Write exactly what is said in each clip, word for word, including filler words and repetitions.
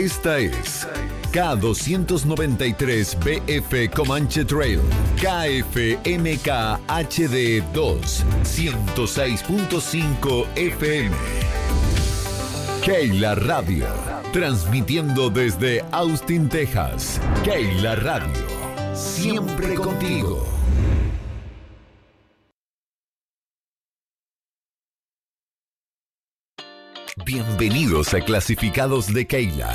Esta es K doscientos noventa y tres B F Comanche Trail, K F M K H D dos, ciento seis punto cinco F M. Keila Radio, transmitiendo desde Austin, Texas. Keila Radio, siempre contigo. Bienvenidos a Clasificados de Keila.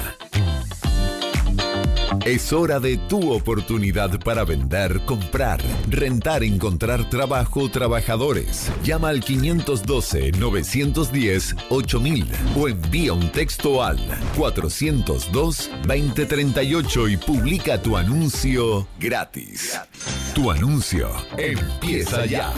Es hora de tu oportunidad para vender, comprar, rentar, encontrar trabajo o trabajadores. Llama al quinientos doce, novecientos diez, ocho mil o envía un texto al cuatrocientos dos, veinte treinta y ocho y publica tu anuncio gratis. Tu anuncio empieza ya.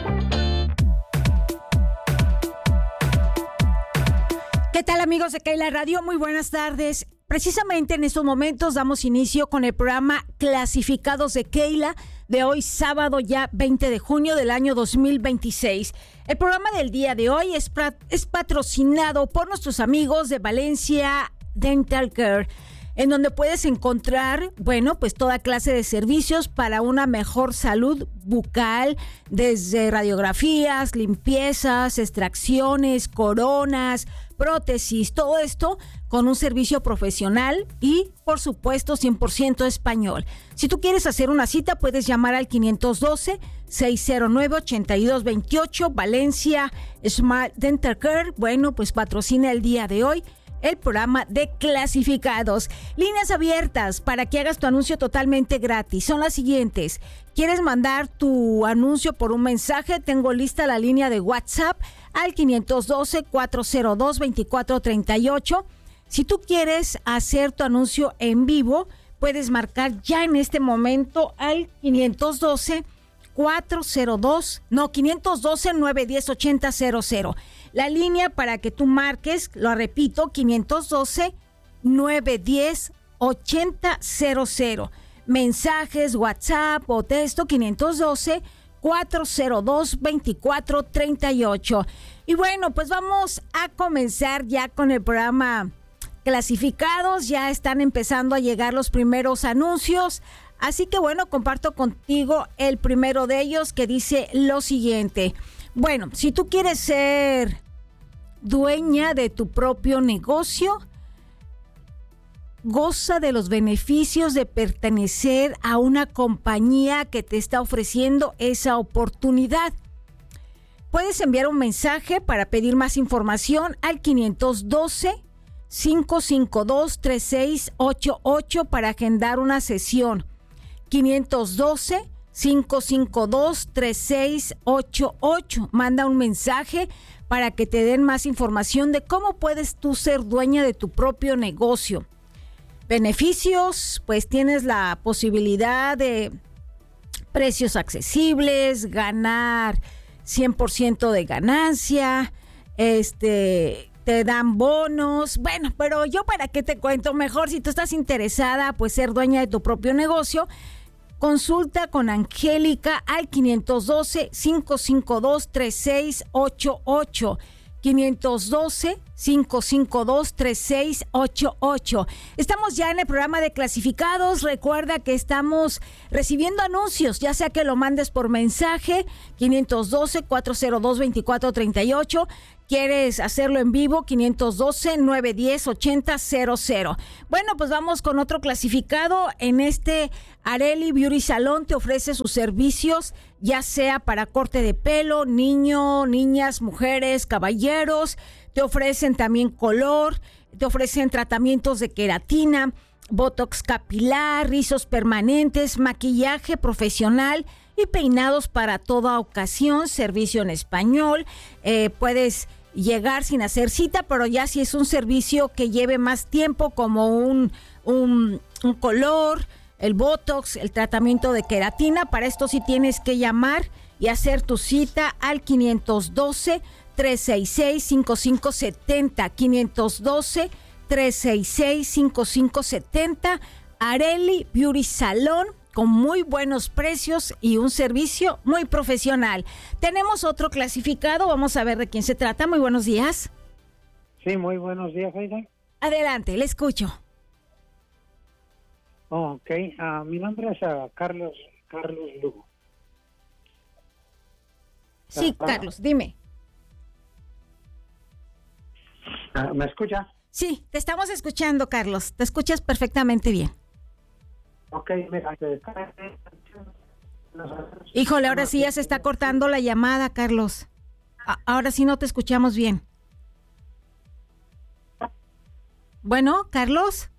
¿Qué tal, amigos de Keila Radio? Muy buenas tardes. Precisamente en estos momentos damos inicio con el programa Clasificados de Keila de hoy sábado ya veinte de junio del año dos mil veintiséis. El programa del día de hoy es, es patrocinado por nuestros amigos de Valencia Dental Care, en donde puedes encontrar, bueno, pues toda clase de servicios para una mejor salud bucal, desde radiografías, limpiezas, extracciones, coronas, prótesis, todo esto con un servicio profesional y, por supuesto, cien por ciento español. Si tú quieres hacer una cita, puedes llamar al quinientos doce, seiscientos nueve, ochenta y dos veintiocho, Valencia Smart Dental Care. Bueno, pues patrocina el día de hoy el programa de Clasificados. Líneas abiertas para que hagas tu anuncio totalmente gratis son las siguientes. ¿Quieres mandar tu anuncio por un mensaje? Tengo lista la línea de WhatsApp al quinientos doce, cuatrocientos dos, veinticuatro treinta y ocho. Si tú quieres hacer tu anuncio en vivo, puedes marcar ya en este momento al quinientos doce, cuatrocientos dos, no, quinientos doce, nueve uno cero, ochenta cero cero. La línea para que tú marques, lo repito, quinientos doce, nueve uno cero, ochenta cero cero. Mensajes, WhatsApp o texto quinientos doce, cuatrocientos dos, veinticuatro treinta y ocho. Y bueno, pues vamos a comenzar ya con el programa Clasificados. Ya están empezando a llegar los primeros anuncios. Así que bueno, comparto contigo el primero de ellos, que dice lo siguiente. Bueno, si tú quieres ser dueña de tu propio negocio, goza de los beneficios de pertenecer a una compañía que te está ofreciendo esa oportunidad. Puedes enviar un mensaje para pedir más información al quinientos doce, cinco cinco dos, tres seis ocho ocho para agendar una sesión. quinientos doce, cinco cinco dos, tres seis ocho ocho. Manda un mensaje para que te den más información de cómo puedes tú ser dueña de tu propio negocio. Beneficios, pues tienes la posibilidad de precios accesibles, ganar cien por ciento de ganancia, este, te dan bonos. Bueno, pero yo para qué te cuento, mejor si tú estás interesada, pues ser dueña de tu propio negocio, consulta con Angélica al quinientos doce, cinco cinco dos, tres seis ocho ocho. quinientos doce, cinco cinco dos, tres seis ocho ocho. Estamos ya en el programa de Clasificados. Recuerda que estamos recibiendo anuncios, ya sea que lo mandes por mensaje, quinientos doce, cuatrocientos dos, veinticuatro treinta y ocho. ¿Quieres hacerlo en vivo? quinientos doce, nueve uno cero, ochenta cero cero. Bueno, pues vamos con otro clasificado. En este, Areli Beauty Salon te ofrece sus servicios, ya sea para corte de pelo, niño, niñas, mujeres, caballeros. Te ofrecen también color, te ofrecen tratamientos de queratina, botox capilar, rizos permanentes, maquillaje profesional y peinados para toda ocasión. Servicio en español. Eh, puedes llegar sin hacer cita, pero ya si es un servicio que lleve más tiempo, como un, un, un color, el botox, el tratamiento de queratina, para esto sí tienes que llamar y hacer tu cita al quinientos doce, tres seis seis, cinco cinco siete cero, quinientos doce, tres seis seis, cinco cinco siete cero. Areli Beauty Salon, con muy buenos precios y un servicio muy profesional. Tenemos otro clasificado, vamos a ver de quién se trata. Muy buenos días. Sí, muy buenos días, Aida. Adelante, le escucho. Oh, ok, uh, mi nombre es uh, Carlos, Carlos Lugo. Sí, uh, Carlos, dime. Uh, ¿Me escucha? Sí, te estamos escuchando, Carlos. Te escuchas perfectamente bien. Ok, mira. Híjole, ahora sí ya se está cortando la llamada, Carlos. A- ahora sí no te escuchamos bien. Bueno, Carlos.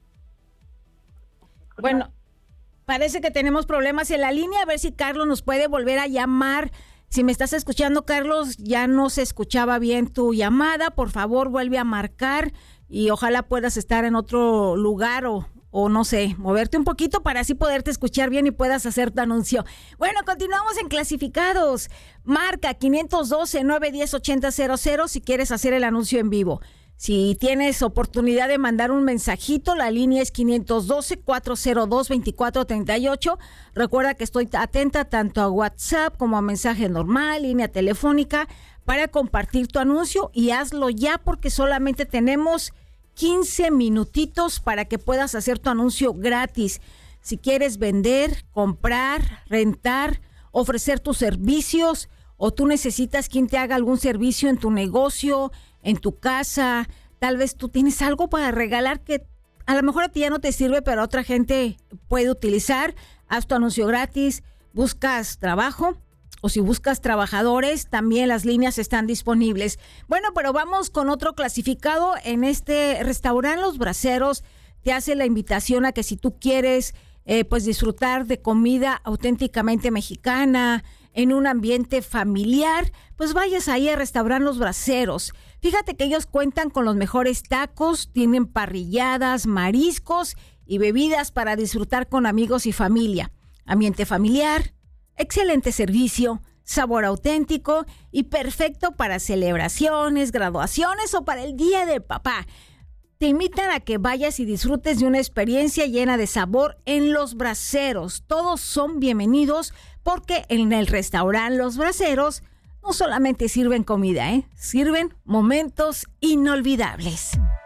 Bueno, parece que tenemos problemas en la línea. A ver si Carlos nos puede volver a llamar. Si me estás escuchando, Carlos, ya no se escuchaba bien tu llamada. Por favor, vuelve a marcar y ojalá puedas estar en otro lugar o, o no sé, moverte un poquito para así poderte escuchar bien y puedas hacer tu anuncio. Bueno, continuamos en clasificados. Marca quinientos doce, nueve diez, ochenta cero cero si quieres hacer el anuncio en vivo. Si tienes oportunidad de mandar un mensajito, la línea es quinientos doce, cuatrocientos dos, veinticuatro treinta y ocho. Recuerda que estoy atenta tanto a WhatsApp como a mensaje normal, línea telefónica, para compartir tu anuncio y hazlo ya porque solamente tenemos quince minutitos para que puedas hacer tu anuncio gratis. Si quieres vender, comprar, rentar, ofrecer tus servicios o tú necesitas quien te haga algún servicio en tu negocio, en tu casa, tal vez tú tienes algo para regalar que a lo mejor a ti ya no te sirve, pero a otra gente puede utilizar. Haz tu anuncio gratis, buscas trabajo o si buscas trabajadores, también las líneas están disponibles. Bueno, pero vamos con otro clasificado. En este restaurante Los Braseros te hace la invitación a que si tú quieres eh, pues disfrutar de comida auténticamente mexicana, en un ambiente familiar, pues vayas ahí al restaurante Los Braseros. Fíjate que ellos cuentan con los mejores tacos, tienen parrilladas, mariscos y bebidas para disfrutar con amigos y familia. Ambiente familiar, excelente servicio, sabor auténtico y perfecto para celebraciones, graduaciones o para el Día del Papá. Te invitan a que vayas y disfrutes de una experiencia llena de sabor en Los Braseros. Todos son bienvenidos porque en el restaurante Los Braseros no solamente sirven comida, ¿eh? Sirven momentos inolvidables.